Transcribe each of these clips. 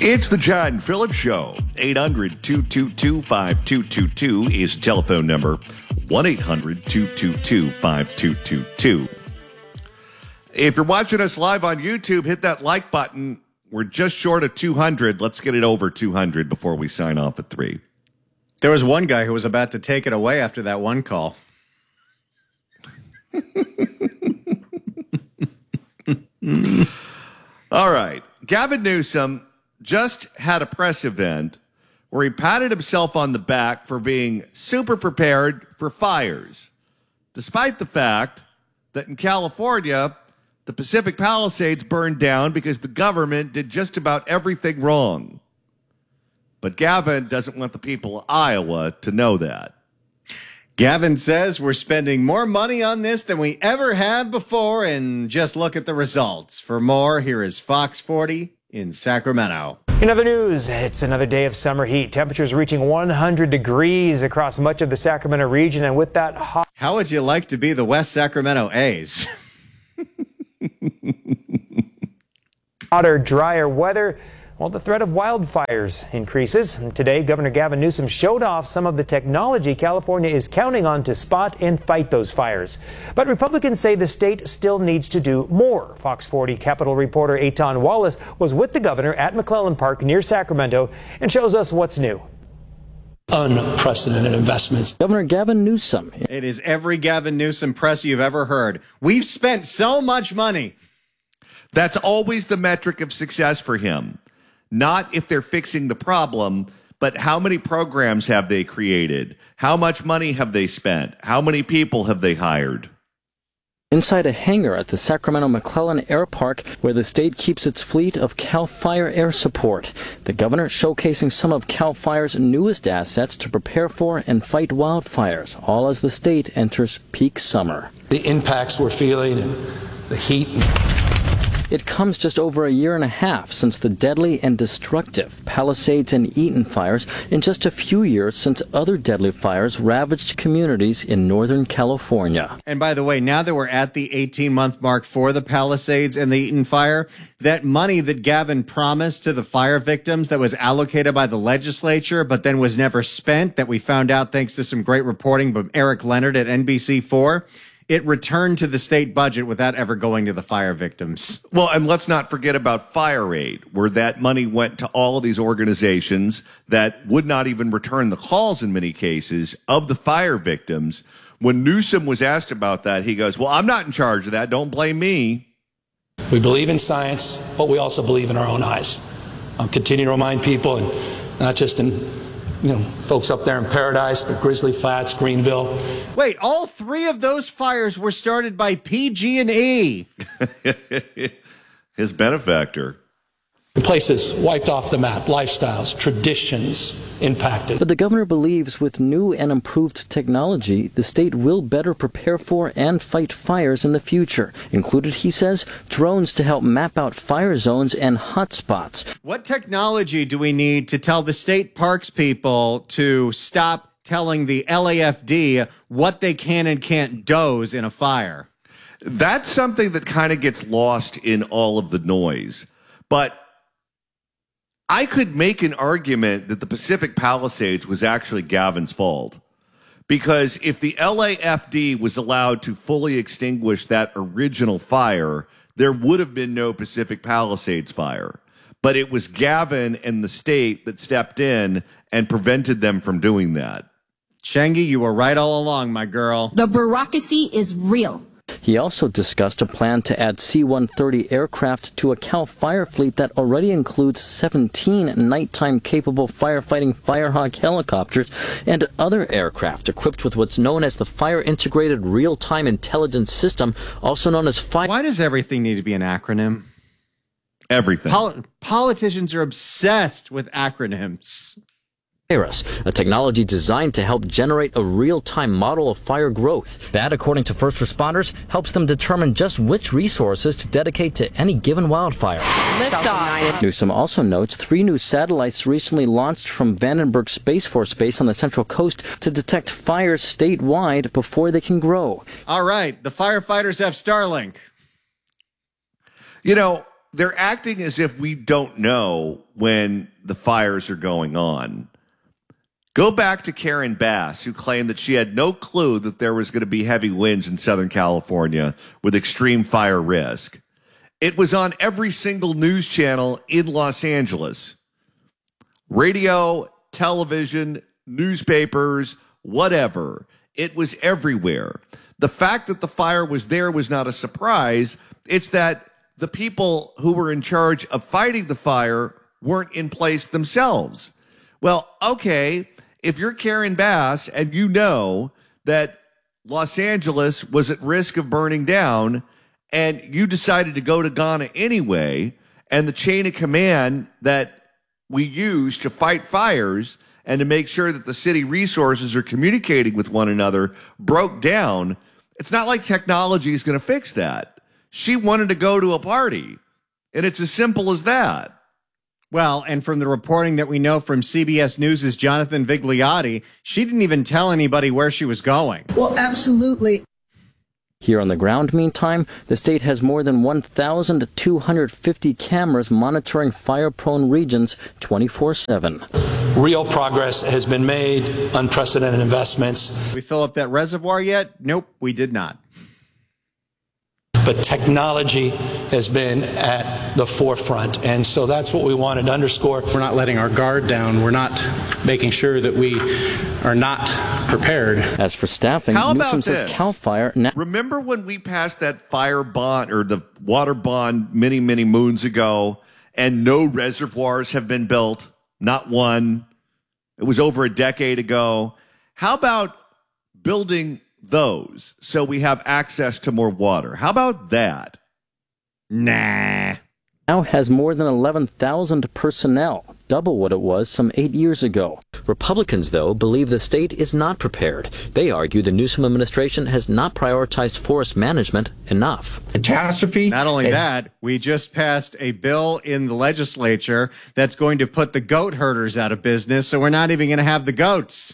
It's the John Phillips Show. 800-222-5222 is the telephone number. 1-800-222-5222. If you're watching us live on YouTube, hit that like button. We're just short of 200. Let's get it over 200 before we sign off at 3. There was one guy who was about to take it away after that one call. All right. Gavin Newsom just had a press event where he patted himself on the back for being super prepared for fires, despite the fact that in California, the Pacific Palisades burned down because the government did just about everything wrong. But Gavin doesn't want the people of Iowa to know that. Gavin says we're spending more money on this than we ever have before, and just look at the results. For more, here is Fox 40 in Sacramento. In other news, it's another day of summer heat. Temperatures reaching 100 degrees across much of the Sacramento region, and with that hot... How would you like to be the West Sacramento A's? Hotter, drier weather, well, the threat of wildfires increases. And today, Governor Gavin Newsom showed off some of the technology California is counting on to spot and fight those fires. But Republicans say the state still needs to do more. Fox 40 Capitol reporter Eitan Wallace was with the governor at McClellan Park near Sacramento and shows us what's new. Unprecedented investments. Governor Gavin Newsom. It is every Gavin Newsom press you've ever heard. We've spent so much money. That's always the metric of success for him. Not if they're fixing the problem, but how many programs have they created? How much money have they spent? How many people have they hired? Inside a hangar at the Sacramento McClellan Air Park, where the state keeps its fleet of CAL FIRE air support. The governor showcasing some of CAL FIRE's newest assets to prepare for and fight wildfires, all as the state enters peak summer. The impacts we're feeling and the heat. It comes just over a year and a half since the deadly and destructive Palisades and Eaton fires, and just a few years since other deadly fires ravaged communities in Northern California. And by the way, now that we're at the 18-month mark for the Palisades and the Eaton fire, that money that Gavin promised to the fire victims that was allocated by the legislature but then was never spent, that we found out thanks to some great reporting by Eric Leonard at NBC4, it returned to the state budget without ever going to the fire victims. Well, and let's not forget about Fire Aid, where that money went to all of these organizations that would not even return the calls in many cases of the fire victims. When Newsom was asked about that, he goes, well, I'm not in charge of that. Don't blame me. We believe in science, but we also believe in our own eyes. I'm continuing to remind people, and not just in folks up there in Paradise, but Grizzly Flats, Greenville. Wait, all three of those fires were started by PG&E. His benefactor. The places wiped off the map, lifestyles, traditions impacted. But the governor believes with new and improved technology, the state will better prepare for and fight fires in the future. Included, he says, drones to help map out fire zones and hotspots. What technology do we need to tell the state parks people to stop telling the LAFD what they can and can't doze in a fire? That's something that kind of gets lost in all of the noise. But I could make an argument that the Pacific Palisades was actually Gavin's fault. Because if the LAFD was allowed to fully extinguish that original fire, there would have been no Pacific Palisades fire. But it was Gavin and the state that stepped in and prevented them from doing that. Shangi, you were right all along, my girl. The bureaucracy is real. He also discussed a plan to add C-130 aircraft to a CAL FIRE fleet that already includes 17 nighttime-capable firefighting Firehawk helicopters and other aircraft equipped with what's known as the Fire Integrated Real-Time Intelligence System, also known as FIRE. Why does everything need to be an acronym? Everything. Politicians are obsessed with acronyms. A technology designed to help generate a real-time model of fire growth. That, according to first responders, helps them determine just which resources to dedicate to any given wildfire. Liftoff. Newsom also notes 3 new satellites recently launched from Vandenberg Space Force Base on the Central Coast to detect fires statewide before they can grow. All right, the firefighters have Starlink. You know, they're acting as if we don't know when the fires are going on. Go back to Karen Bass, who claimed that she had no clue that there was going to be heavy winds in Southern California with extreme fire risk. It was on every single news channel in Los Angeles. Radio, television, newspapers, whatever. It was everywhere. The fact that the fire was there was not a surprise. It's that the people who were in charge of fighting the fire weren't in place themselves. Well, okay, if you're Karen Bass and you know that Los Angeles was at risk of burning down and you decided to go to Ghana anyway, and the chain of command that we use to fight fires and to make sure that the city resources are communicating with one another broke down, it's not like technology is going to fix that. She wanted to go to a party, and it's as simple as that. Well, and from the reporting that we know from CBS News' Jonathan Vigliotti, she didn't even tell anybody where she was going. Well, absolutely. Here on the ground, meantime, the state has more than 1,250 cameras monitoring fire-prone regions 24/7. Real progress has been made, unprecedented investments. We fill up that reservoir yet? Nope, we did not. But technology has been at the forefront, and so that's what we wanted to underscore. We're not letting our guard down. We're not making sure that we are not prepared. As for staffing, How about Newsom says this? CAL FIRE now. Remember when we passed that fire bond or the water bond many, many moons ago, and no reservoirs have been built? Not one. It was over a decade ago. How about building those so we have access to more water? How about that? Nah. Now has more than 11,000 personnel, double what it was some 8 years ago. Republicans, though, believe the state is not prepared. They argue the Newsom administration has not prioritized forest management enough. Catastrophe. Not only that, we just passed a bill in the legislature that's going to put the goat herders out of business, so we're not even going to have the goats.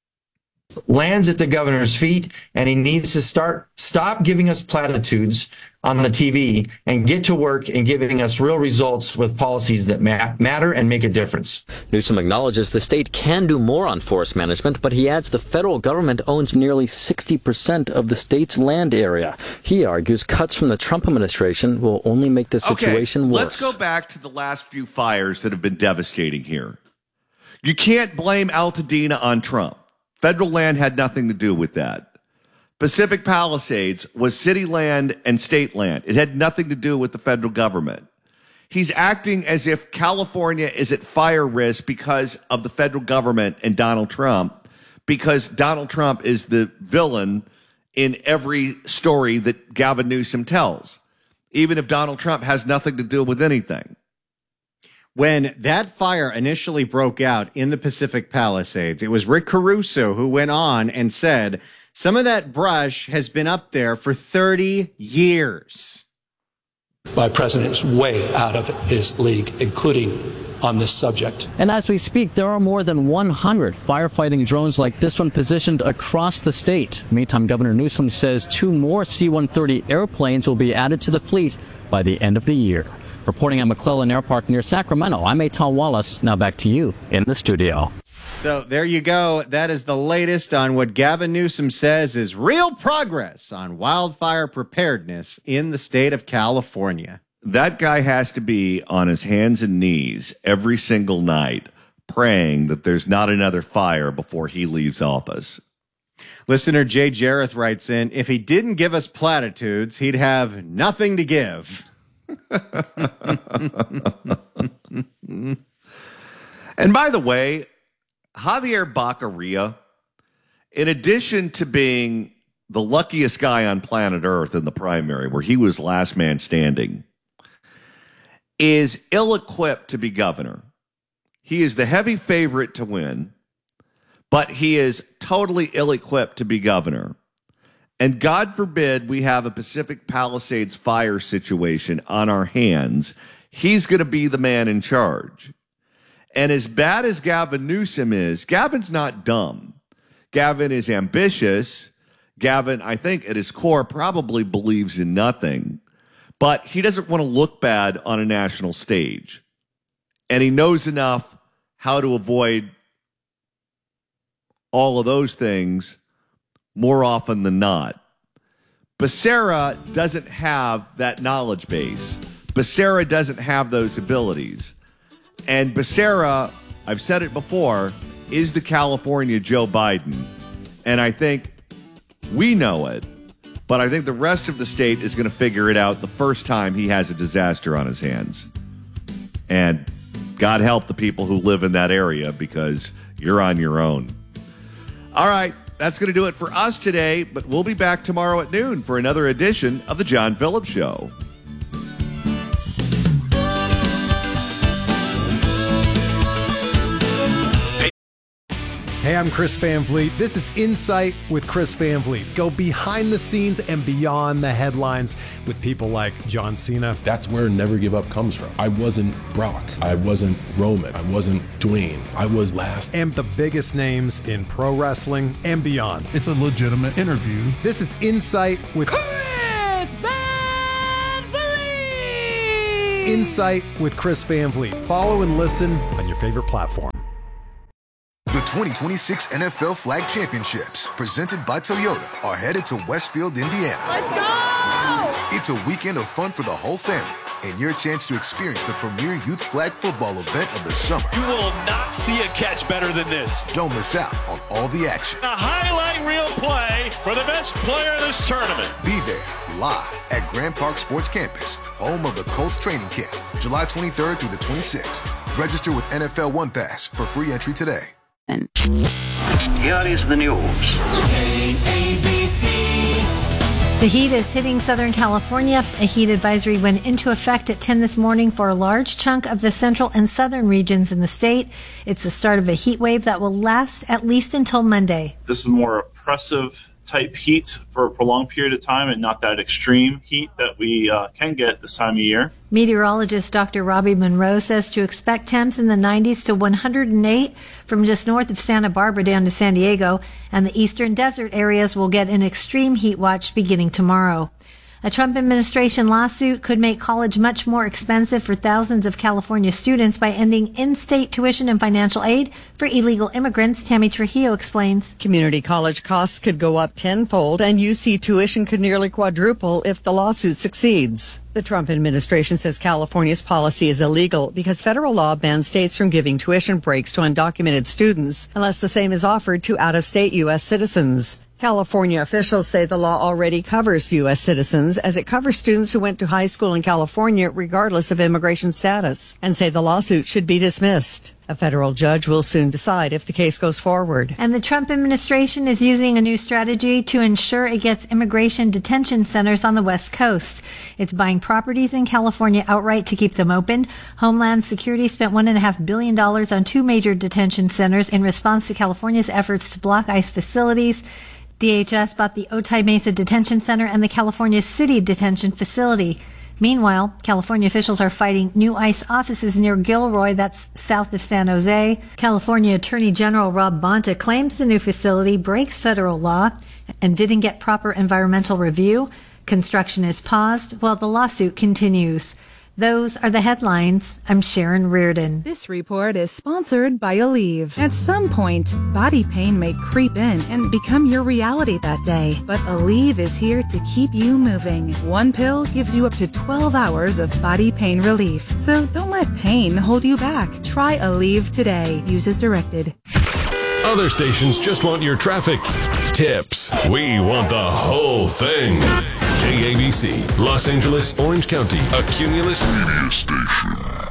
Lands at the governor's feet, and he needs to stop giving us platitudes on the TV and get to work and giving us real results with policies that matter and make a difference. Newsom acknowledges the state can do more on forest management, but he adds the federal government owns nearly 60% of the state's land area. He argues cuts from the Trump administration will only make the situation worse. Let's go back to the last few fires that have been devastating here. You can't blame Altadena on Trump. Federal land had nothing to do with that. Pacific Palisades was city land and state land. It had nothing to do with the federal government. He's acting as if California is at fire risk because of the federal government and Donald Trump, because Donald Trump is the villain in every story that Gavin Newsom tells, even if Donald Trump has nothing to do with anything. When that fire initially broke out in the Pacific Palisades, it was Rick Caruso who went on and said, some of that brush has been up there for 30 years. My president is way out of his league, including on this subject. And as we speak, there are more than 100 firefighting drones like this one positioned across the state. Meantime, Governor Newsom says 2 more C-130 airplanes will be added to the fleet by the end of the year. Reporting at McClellan Air Park near Sacramento, I'm Atal Wallace. Now back to you in the studio. So there you go. That is the latest on what Gavin Newsom says is real progress on wildfire preparedness in the state of California. That guy has to be on his hands and knees every single night praying that there's not another fire before he leaves office. Listener Jay Jareth writes in, if he didn't give us platitudes, he'd have nothing to give. And by the way, Javier Baccaria, in addition to being the luckiest guy on planet Earth in the primary, where he was last man standing, is ill-equipped to be governor. He is the heavy favorite to win, but he is totally ill-equipped to be governor. And God forbid we have a Pacific Palisades fire situation on our hands. He's going to be the man in charge. And as bad as Gavin Newsom is, Gavin's not dumb. Gavin is ambitious. Gavin, I think, at his core, probably believes in nothing. But he doesn't want to look bad on a national stage. And he knows enough how to avoid all of those things more often than not. Becerra doesn't have that knowledge base. Becerra doesn't have those abilities. And Becerra, I've said it before, is the California Joe Biden. And I think we know it, but I think the rest of the state is going to figure it out the first time he has a disaster on his hands. And God help the people who live in that area, because you're on your own. All right, that's going to do it for us today, but we'll be back tomorrow at noon for another edition of The John Phillips Show. Hey, I'm Chris Van Vliet. This is Insight with Chris Van Vliet. Go behind the scenes and beyond the headlines with people like John Cena. That's where Never Give Up comes from. I wasn't Brock. I wasn't Roman. I wasn't Dwayne. I was last. And the biggest names in pro wrestling and beyond. It's a legitimate interview. This is Insight with Chris Van Vliet. Insight with Chris Van Vliet. Follow and listen on your favorite platform. The 2026 NFL Flag Championships, presented by Toyota, are headed to Westfield, Indiana. Let's go! It's a weekend of fun for the whole family, and your chance to experience the premier youth flag football event of the summer. You will not see a catch better than this. Don't miss out on all the action. A highlight reel play for the best player in this tournament. Be there, live at Grand Park Sports Campus, home of the Colts training camp, July 23rd through the 26th. Register with NFL One Pass for free entry today. Here is the news. The heat is hitting Southern California. A heat advisory went into effect at 10 this morning for a large chunk of the central and southern regions in the state. It's the start of a heat wave that will last at least until Monday. This is more oppressive type heat for a prolonged period of time and not that extreme heat that we can get this time of year. Meteorologist Dr. Robbie Monroe says to expect temps in the 90s to 108 from just north of Santa Barbara down to San Diego, and the eastern desert areas will get an extreme heat watch beginning tomorrow. A Trump administration lawsuit could make college much more expensive for thousands of California students by ending in-state tuition and financial aid for illegal immigrants. Tammy Trujillo explains. Community college costs could go up tenfold, and UC tuition could nearly quadruple if the lawsuit succeeds. The Trump administration says California's policy is illegal because federal law bans states from giving tuition breaks to undocumented students unless the same is offered to out-of-state U.S. citizens. California officials say the law already covers U.S. citizens, as it covers students who went to high school in California regardless of immigration status, and say the lawsuit should be dismissed. A federal judge will soon decide if the case goes forward. And the Trump administration is using a new strategy to ensure it gets immigration detention centers on the West Coast. It's buying properties in California outright to keep them open. Homeland Security spent $1.5 billion on two major detention centers in response to California's efforts to block ICE facilities. DHS bought the Otay Mesa Detention Center and the California City Detention Facility. Meanwhile, California officials are fighting new ICE offices near Gilroy, that's south of San Jose. California Attorney General Rob Bonta claims the new facility breaks federal law and didn't get proper environmental review. Construction is paused while the lawsuit continues. Those are the headlines. I'm Sharon Reardon. This report is sponsored by Aleve. At some point, body pain may creep in and become your reality that day. But Aleve is here to keep you moving. One pill gives you up to 12 hours of body pain relief. So don't let pain hold you back. Try Aleve today. Use as directed. Other stations just want your traffic tips. We want the whole thing. KABC, Los Angeles, Orange County, a Cumulus media station.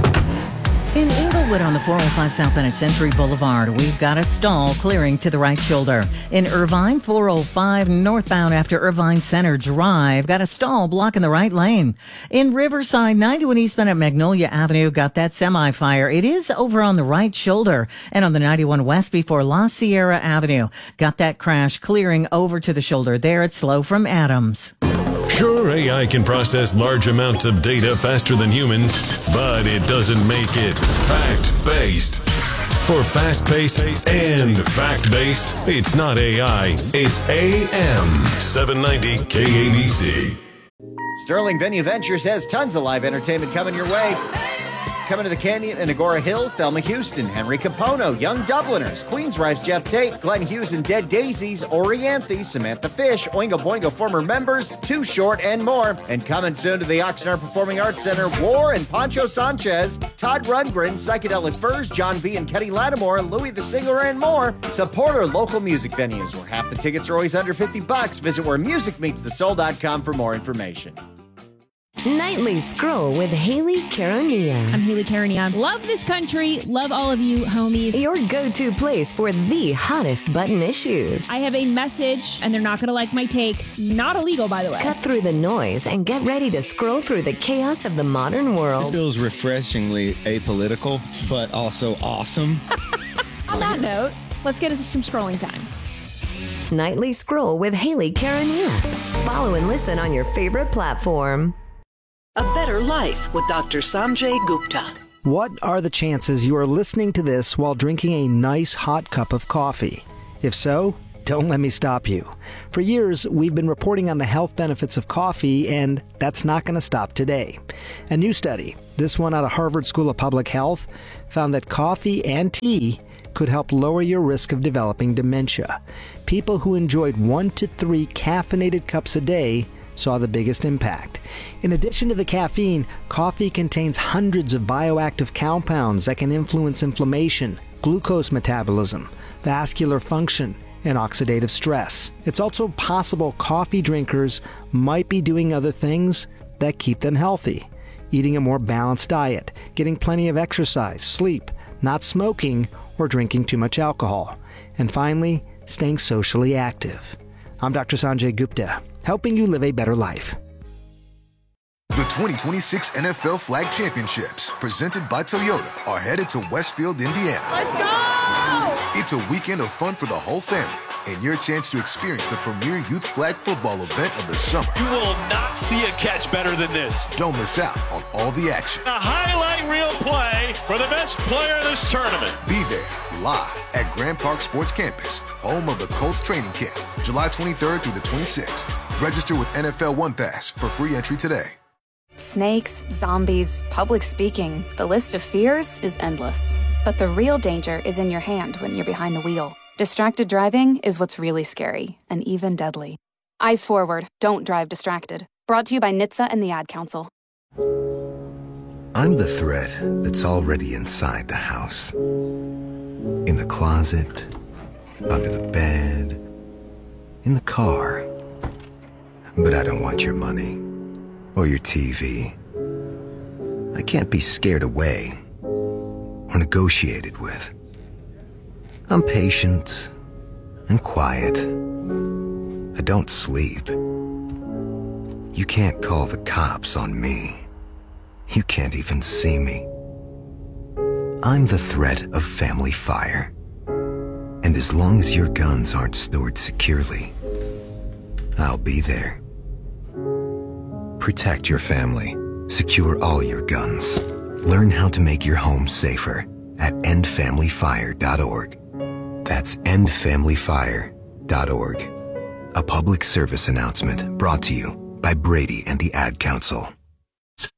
In Inglewood on the 405 southbound at Century Boulevard, we've got a stall clearing to the right shoulder. In Irvine, 405 northbound after Irvine Center Drive, got a stall blocking the right lane. In Riverside, 91 eastbound at Magnolia Avenue, got that semi-fire. It is over on the right shoulder. And on the 91 west before La Sierra Avenue, got that crash clearing over to the shoulder. There it's slow from Adams. Sure, AI can process large amounts of data faster than humans, but it doesn't make it fact-based. For fast-paced and fact-based, it's not AI, it's AM 790 KABC. Sterling Venue Ventures has tons of live entertainment coming your way. Coming to the Canyon and Agora Hills, Thelma Houston, Henry Capono, Young Dubliners, Queensryche, Jeff Tate, Glenn Hughes and Dead Daisies, Orianthe, Samantha Fish, Oingo Boingo former members, Too Short, and more. And coming soon to the Oxnard Performing Arts Center, War and Pancho Sanchez, Todd Rundgren, Psychedelic Furs, John B. and Kenny Lattimore, Louis the Singer, and more. Support our local music venues where half the tickets are always under $50. Visit wheremusicmeetsthesoul.com for more information. Nightly Scroll with Haley Caronia. I'm Haley Caronia. Love this country. Love all of you, homies. Your go-to place for the hottest button issues. I have a message, and they're not going to like my take. Not illegal, by the way. Cut through the noise and get ready to scroll through the chaos of the modern world. This feels refreshingly apolitical, but also awesome. On that note, let's get into some scrolling time. Nightly Scroll with Haley Caronia. Follow and listen on your favorite platform. A Better Life with Dr. Sanjay Gupta. What are the chances you are listening to this while drinking a nice hot cup of coffee? If so, don't let me stop you. For years, we've been reporting on the health benefits of coffee, and that's not going to stop today. A new study, this one out of Harvard School of Public Health, found that coffee and tea could help lower your risk of developing dementia. People who enjoyed 1 to 3 caffeinated cups a day saw the biggest impact. In addition to the caffeine, coffee contains hundreds of bioactive compounds that can influence inflammation, glucose metabolism, vascular function, and oxidative stress. It's also possible coffee drinkers might be doing other things that keep them healthy. Eating a more balanced diet, getting plenty of exercise, sleep, not smoking, or drinking too much alcohol. And finally, staying socially active. I'm Dr. Sanjay Gupta, helping you live a better life. The 2026 NFL Flag Championships, presented by Toyota, are headed to Westfield, Indiana. Let's go! It's a weekend of fun for the whole family and your chance to experience the premier youth flag football event of the summer. You will not see a catch better than this. Don't miss out on all the action. A highlight reel play for the best player in this tournament. Be there live at Grand Park Sports Campus, home of the Colts training camp, July 23rd through the 26th. Register with NFL One Pass for free entry today. Snakes, zombies, public speaking. The list of fears is endless. But the real danger is in your hand when you're behind the wheel. Distracted driving is what's really scary and even deadly. Eyes forward, don't drive distracted. Brought to you by NHTSA and the Ad Council. I'm the thread that's already inside the house. In the closet, under the bed, in the car. But I don't want your money or your TV. I can't be scared away or negotiated with. I'm patient and quiet. I don't sleep. You can't call the cops on me. You can't even see me. I'm the threat of family fire. And as long as your guns aren't stored securely, I'll be there. Protect your family. Secure all your guns. Learn how to make your home safer at endfamilyfire.org. That's endfamilyfire.org. A public service announcement brought to you by Brady and the Ad Council.